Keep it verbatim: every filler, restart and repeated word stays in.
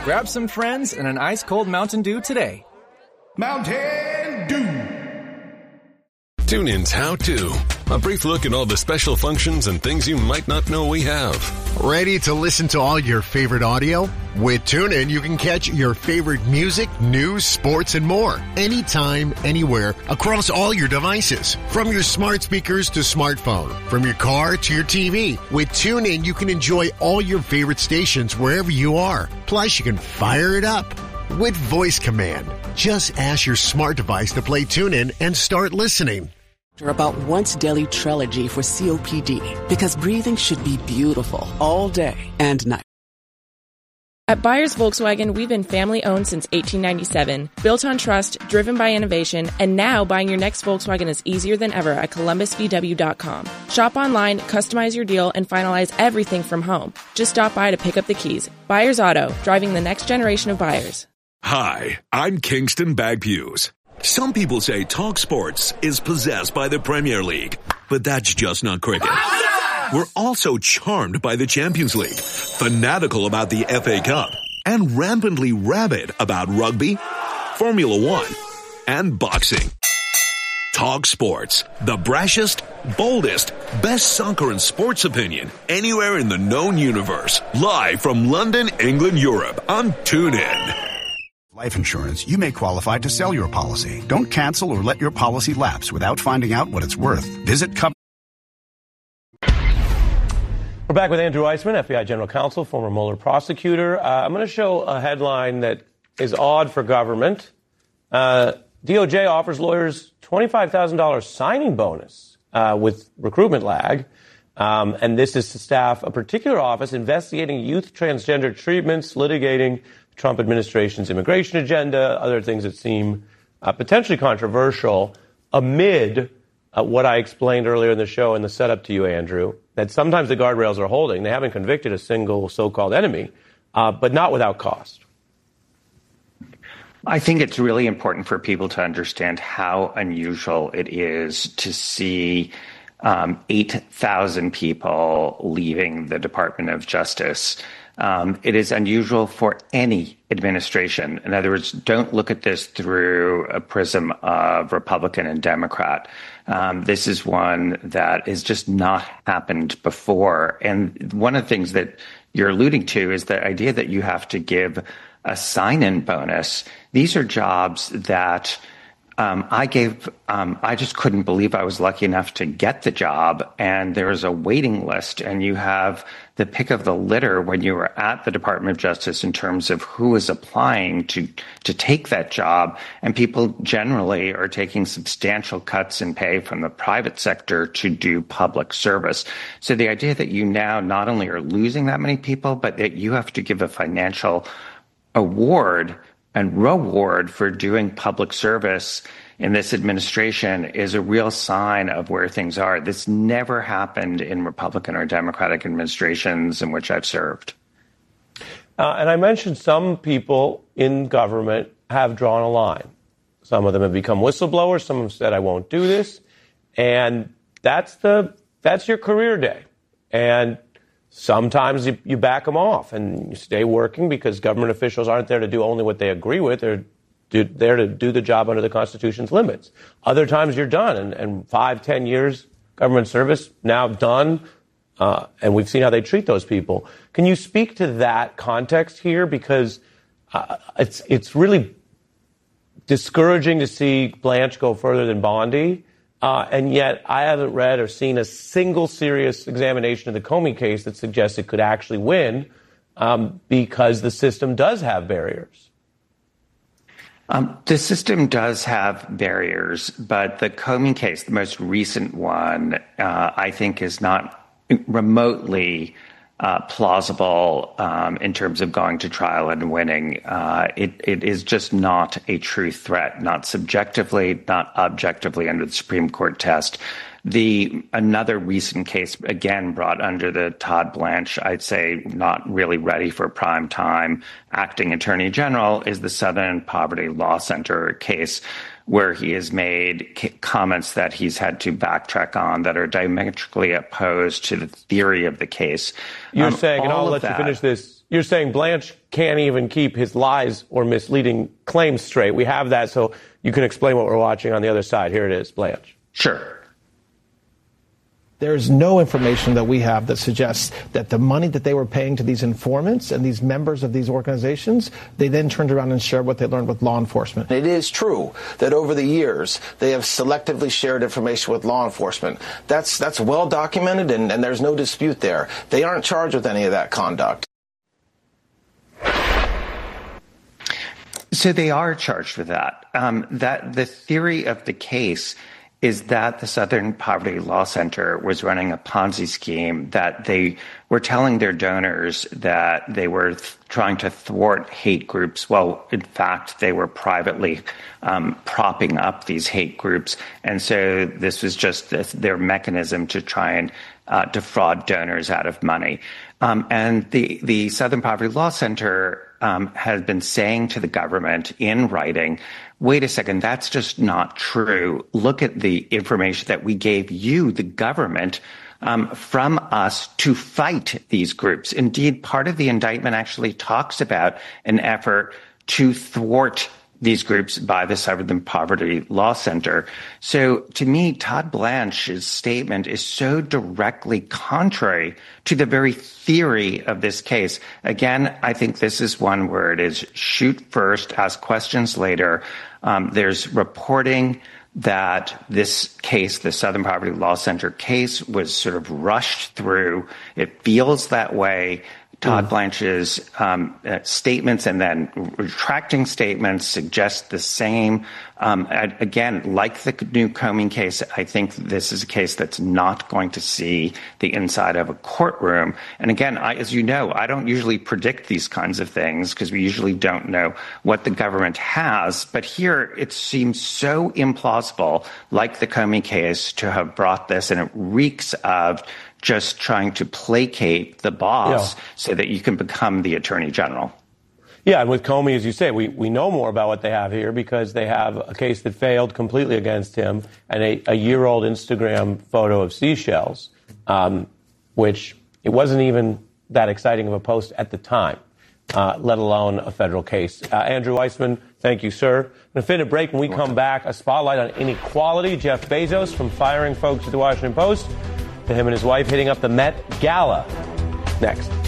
grab some friends and an ice-cold Mountain Dew today. Mountain Dew. TuneIn's How To. A brief look at all the special functions and things you might not know we have. Ready to listen to all your favorite audio? With TuneIn, you can catch your favorite music, news, sports, and more. Anytime, anywhere, across all your devices. From your smart speakers to smartphone. From your car to your T V. With TuneIn, you can enjoy all your favorite stations wherever you are. Plus, you can fire it up with voice command. Just ask your smart device to play TuneIn and start listening. About once daily Trelegy for C O P D, because breathing should be beautiful all day and night. At Byers Volkswagen, we've been family-owned since eighteen ninety-seven, built on trust, driven by innovation, and now buying your next Volkswagen is easier than ever at columbus v w dot com. Shop online, customize your deal, and finalize everything from home. Just stop by to pick up the keys. Byers Auto, driving the next generation of buyers. Hi, I'm Kingston Bagpues. Some people say Talk Sports is possessed by the Premier League, but that's just not cricket. We're also charmed by the Champions League, fanatical about the F A Cup, and rampantly rabid about rugby, Formula One, and boxing. Talk Sports, the brashest, boldest, best soccer and sports opinion anywhere in the known universe. Live from London, England, Europe on TuneIn. Life insurance, you may qualify to sell your policy. Don't cancel or let your policy lapse without finding out what it's worth. Visit com- We're back with Andrew Eisman, F B I General Counsel, former Mueller prosecutor. Uh, I'm going to show a headline that is odd for government. Uh, D O J offers lawyers twenty-five thousand dollars signing bonus uh, with recruitment lag. Um, and this is to staff a particular office investigating youth transgender treatments, litigating Trump administration's immigration agenda, other things that seem uh, potentially controversial, amid uh, what I explained earlier in the show in the setup to you, Andrew, that sometimes the guardrails are holding. They haven't convicted a single so-called enemy, uh, but not without cost. I think it's really important for people to understand how unusual it is to see um, eight thousand people leaving the Department of Justice. Um, it is unusual for any administration. In other words, don't look at this through a prism of Republican and Democrat. Um, this is one that has just not happened before. And one of the things that you're alluding to is the idea that you have to give a sign-in bonus. These are jobs that Um, I gave, um, I just couldn't believe I was lucky enough to get the job. And there's a waiting list, and you have the pick of the litter when you were at the Department of Justice in terms of who is applying to, to take that job. And people generally are taking substantial cuts in pay from the private sector to do public service. So the idea that you now not only are losing that many people, but that you have to give a financial award and reward for doing public service in this administration is a real sign of where things are. This never happened in Republican or Democratic administrations in which I've served. Uh, and I mentioned some people in government have drawn a line. Some of them have become whistleblowers. Some have said, I won't do this. And that's the that's your career day. And sometimes you, you back them off and you stay working because government officials aren't there to do only what they agree with. They're do, there to do the job under the Constitution's limits. Other times you're done, and, and five, ten years government service, now done, uh, and we've seen how they treat those people. Can you speak to that context here? Because uh, it's it's really discouraging to see Blanche go further than Bondi. Uh, and yet I haven't read or seen a single serious examination of the Comey case that suggests it could actually win um, because the system does have barriers. Um, the system does have barriers, but the Comey case, the most recent one, uh, I think is not remotely uh, plausible um, in terms of going to trial and winning. Uh, it, it is just not a true threat, not subjectively, not objectively under the Supreme Court test. The another recent case, again, brought under the Todd Blanche, I'd say not really ready for prime time, acting attorney general, is the Southern Poverty Law Center case, where he has made comments that he's had to backtrack on that are diametrically opposed to the theory of the case. You're um, saying, and I'll let that, you finish this, you're saying Blanche can't even keep his lies or misleading claims straight. We have that, so you can explain what we're watching on the other side. Here it is, Blanche. Sure. There's no information that we have that suggests that the money that they were paying to these informants and these members of these organizations, they then turned around and shared what they learned with law enforcement. It is true that over the years, they have selectively shared information with law enforcement. That's that's well documented, and, and there's no dispute there. They aren't charged with any of that conduct. So they are charged with that. Um, that the theory of the case is that the Southern Poverty Law Center was running a Ponzi scheme, that they were telling their donors that they were th- trying to thwart hate groups. Well, in fact, they were privately um, propping up these hate groups. And so this was just this, their mechanism to try and uh, defraud donors out of money. Um, and the, the Southern Poverty Law Center um, has been saying to the government in writing, wait a second, that's just not true. Look at the information that we gave you, the government, um, from us to fight these groups. Indeed, part of the indictment actually talks about an effort to thwart these groups by the Southern Poverty Law Center. So to me, Todd Blanche's statement is so directly contrary to the very theory of this case. Again, I think this is one where it is shoot first, ask questions later. Um, there's reporting that this case, the Southern Poverty Law Center case, was sort of rushed through. It feels that way. Todd mm. Blanche's um, uh, statements and then retracting statements suggest the same. Um, again, like the new Comey case, I think this is a case that's not going to see the inside of a courtroom. And again, I, as you know, I don't usually predict these kinds of things because we usually don't know what the government has. But here it seems so implausible, like the Comey case, to have brought this, and it reeks of just trying to placate the boss yeah. so that you can become the attorney general. Yeah, and with Comey, as you say, we, we know more about what they have here because they have a case that failed completely against him and a, a year-old Instagram photo of seashells, um, which it wasn't even that exciting of a post at the time, uh, let alone a federal case. Uh, Andrew Weissman, thank you, sir. I'm going to fit a break. When we come back, a spotlight on inequality. Jeff Bezos, from firing folks at the Washington Post to him and his wife hitting up the Met Gala. Next.